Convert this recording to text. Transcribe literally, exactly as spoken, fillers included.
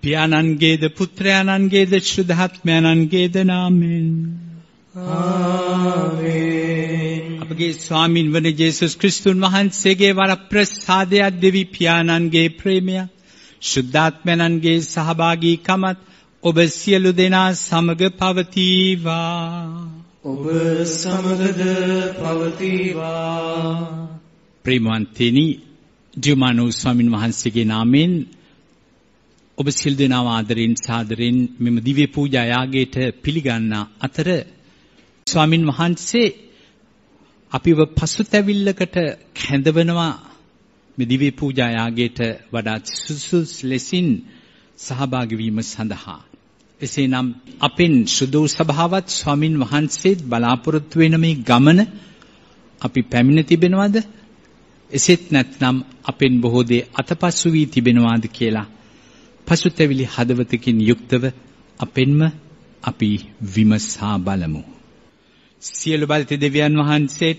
පියාණන්ගේද පුත්‍රයාණන්ගේද ශුද්ධාත්මයන්ගේද නාමයෙන් ආමේන්. අපගේ ස්වාමින් වන ජේසුස් ක්‍රිස්තුන් වහන්සේගේ වරප්‍රසාදයක් දෙවි පියාණන්ගේ ප්‍රේමය ශුද්ධාත්මයන්ගේ සහභාගීකමත් ඔබ සියලු දෙනා සමග පවතිවා. ඔබ සමගද පවතිවා. ප්‍රේමවන්තනි ජුමානෝ ස්වාමින් වහන්සේගේ නාමයෙන් ඔබ සියලු දෙනාම ආදරෙන් සාදරෙන් මෙම දිව්‍ය පූජා යාගයට පිළිගන්න අතර ස්වාමින් වහන්සේ අපිව පසුතැවිල්ලකට කැඳවනවා මේ දිව්‍ය පූජා යාගයට වඩා සුසුස් ලෙසින් සහභාගී වීම සඳහා. එසේනම් අපෙන් සුදු සභාවත් ස්වාමින් වහන්සේත් බලාපොරොත්තු වෙන මේ ගමන අපි පැමිණ තිබෙනවද? එසේත් නැත්නම් අපෙන් බොහෝ දේ අතපසු වී තිබෙනවාද කියලා පසුතැවිලි හදවතකින් යුක්තව අපෙන්ම අපි විමසා බලමු. සියලු බලති දෙවියන් වහන්සේට